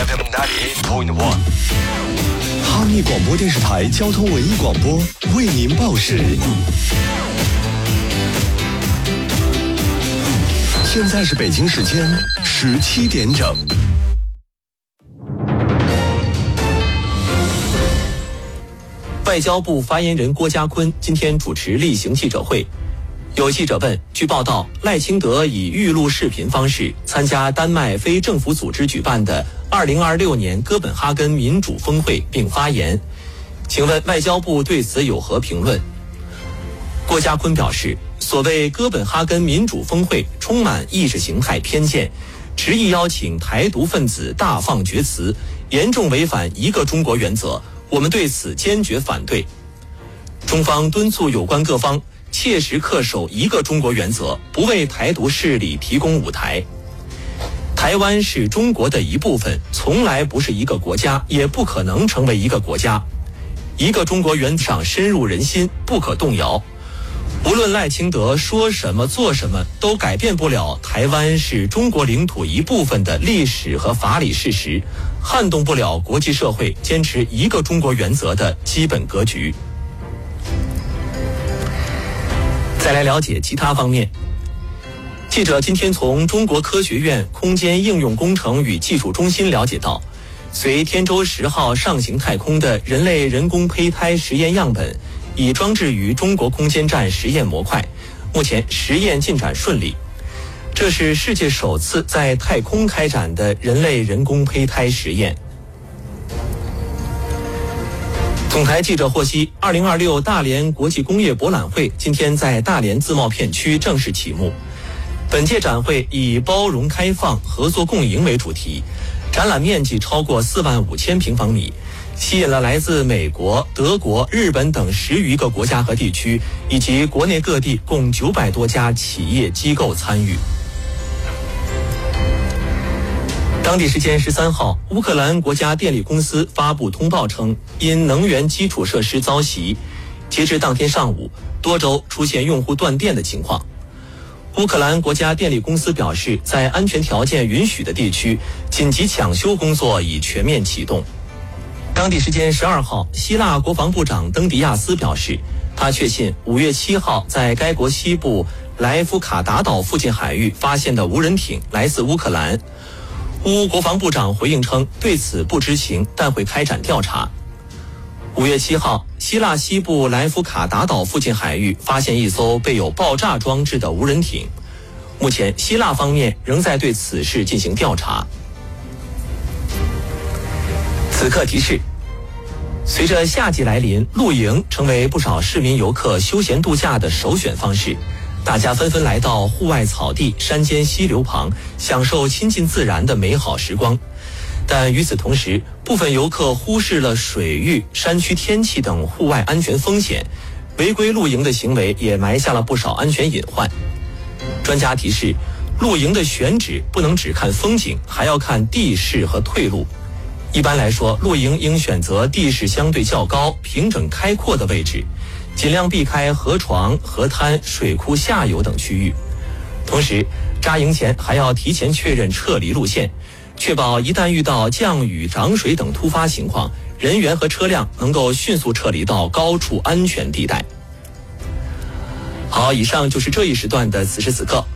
FM 98.1。 哈密广播电视台交通文艺广播为您报时。现在是北京时间17点整。 外交部发言人郭家坤今天主持例行记者会，有记者问，据报道，赖清德以预录视频方式参加丹麦非政府组织举办的2026年哥本哈根民主峰会并发言，请问外交部对此有何评论？郭家坤表示，所谓哥本哈根民主峰会充满意识形态偏见，执意邀请台独分子大放厥词，严重违反一个中国原则，我们对此坚决反对。中方敦促有关各方切实恪守一个中国原则，不为台独势力提供舞台。台湾是中国的一部分，从来不是一个国家，也不可能成为一个国家。一个中国原则上深入人心，不可动摇。无论赖清德说什么做什么，都改变不了台湾是中国领土一部分的历史和法理事实，撼动不了国际社会坚持一个中国原则的基本格局。再来了解其他方面。记者今天从中国科学院空间应用工程与技术中心了解到，随天舟10号上行太空的人类人工胚胎实验样本已装置于中国空间站实验模块，目前实验进展顺利。这是世界首次在太空开展的人类人工胚胎实验。总台记者获悉，2026大连国际工业博览会今天在大连自贸片区正式启幕。本届展会以包容开放、合作共赢为主题，展览面积超过45000平方米，吸引了来自美国、德国、日本等10余个国家和地区，以及国内各地共900多家企业机构参与。当地时间13号，乌克兰国家电力公司发布通报称，因能源基础设施遭袭，截至当天上午，多州出现用户断电的情况。乌克兰国家电力公司表示，在安全条件允许的地区，紧急抢修工作已全面启动。当地时间12号，希腊国防部长登迪亚斯表示，他确信5月7号在该国西部莱夫卡达岛附近海域发现的无人艇来自乌克兰。乌国防部长回应称，对此不知情，但会开展调查。5月7号，希腊西部莱夫卡达岛附近海域发现一艘备有爆炸装置的无人艇，目前希腊方面仍在对此事进行调查。此刻提示，随着夏季来临，露营成为不少市民游客休闲度假的首选方式，大家纷纷来到户外草地、山间溪流旁，享受亲近自然的美好时光。但与此同时，部分游客忽视了水域、山区天气等户外安全风险，违规露营的行为也埋下了不少安全隐患。专家提示，露营的选址不能只看风景，还要看地势和退路。一般来说，露营应选择地势相对较高、平整开阔的位置，尽量避开河床、河滩、水库下游等区域。同时，扎营前还要提前确认撤离路线，确保一旦遇到降雨、涨水等突发情况，人员和车辆能够迅速撤离到高处安全地带。好，以上就是这一时段的此时此刻。